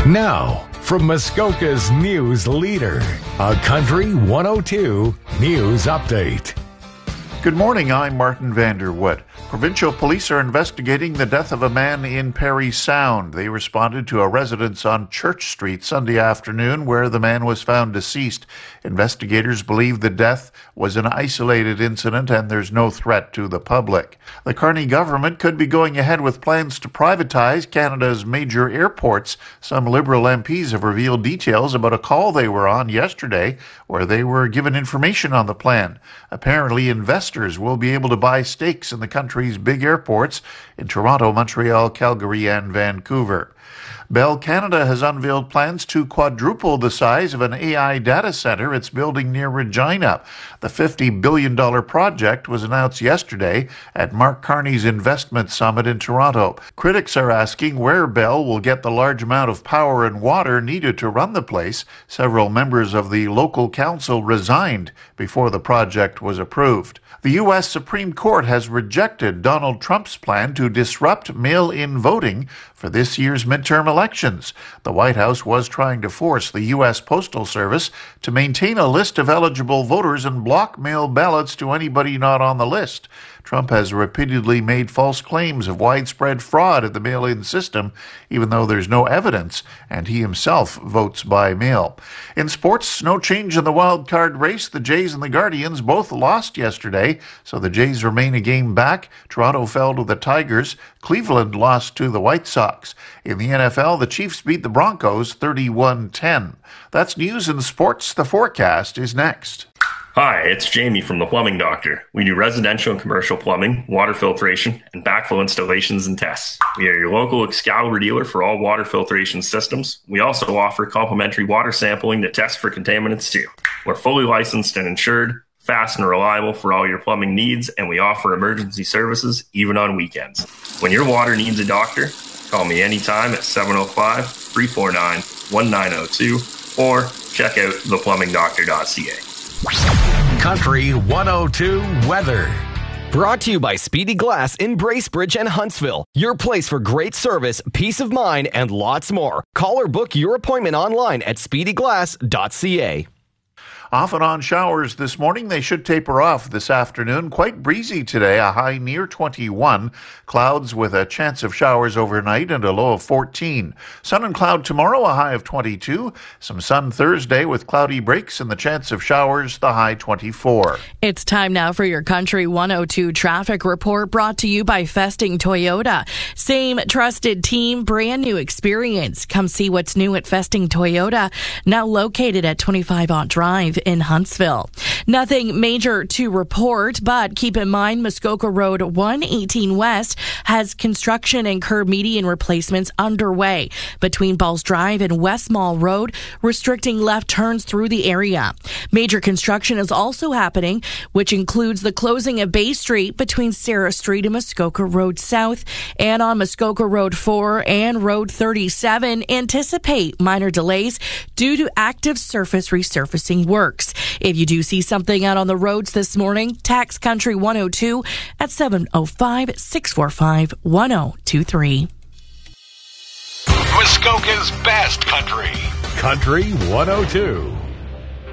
Now, from Muskoka's news leader, a Country 102 News Update. Good morning, I'm Martin Vanderwood. Provincial police are investigating the death of a man in Parry Sound. They responded to a residence on Church Street Sunday afternoon where the man was found deceased. Investigators believe the death was an isolated incident and there's no threat to the public. The Carney government could be going ahead with plans to privatize Canada's major airports. Some Liberal MPs have revealed details about a call they were on yesterday where they were given information on the plan. Apparently, investors will be able to buy stakes in the country's big airports in Toronto, Montreal, Calgary, and Vancouver. Bell Canada has unveiled plans to quadruple the size of an AI data center it's building near Regina. The $50 billion project was announced yesterday at Mark Carney's Investment Summit in Toronto. Critics are asking where Bell will get the large amount of power and water needed to run the place. Several members of the local council resigned before the project was approved. The U.S. Supreme Court has rejected Donald Trump's plan to disrupt mail-in voting for this year's midterm elections. The White House was trying to force the U.S. Postal Service to maintain a list of eligible voters and block mail ballots to anybody not on the list. Trump has repeatedly made false claims of widespread fraud at the mail-in system, even though there's no evidence, and he himself votes by mail. In sports, no change in the wild card race. The Jays and the Guardians both lost yesterday, so the Jays remain a game back. Toronto fell to the Tigers. Cleveland lost to the White Sox. In the NFL, the Chiefs beat the Broncos 31-10. That's news and sports. The forecast is next. Hi, it's Jamie from The Plumbing Doctor. We do residential and commercial plumbing, water filtration, and backflow installations and tests. We are your local Excalibur dealer for all water filtration systems. We also offer complimentary water sampling to test for contaminants too. We're fully licensed and insured, fast and reliable for all your plumbing needs, and we offer emergency services even on weekends. When your water needs a doctor, call me anytime at 705-349-1902 or check out theplumbingdoctor.ca. Country 102 weather. Brought to you by Speedy Glass in Bracebridge and Huntsville. Your place for great service, peace of mind, and lots more. Call or book your appointment online at speedyglass.ca. Off and on showers this morning. They should taper off this afternoon. Quite breezy today, a high near 21. Clouds with a chance of showers overnight and a low of 14. Sun and cloud tomorrow, a high of 22. Some sun Thursday with cloudy breaks and the chance of showers, the high 24. It's time now for your Country 102 traffic report brought to you by Festing Toyota. Same trusted team, brand new experience. Come see what's new at Festing Toyota, now located at 25 Ott Drive in Huntsville. Nothing major to report, but keep in mind Muskoka Road 118 West has construction and curb median replacements underway between Balls Drive and West Mall Road, restricting left turns through the area. Major construction is also happening, which includes the closing of Bay Street between Sarah Street and Muskoka Road South, and on Muskoka Road 4 and Road 37. Anticipate minor delays due to active surface resurfacing work. If you do see something out on the roads this morning, text Country 102 at 705-645-1023. Muskoka's best country. Country 102.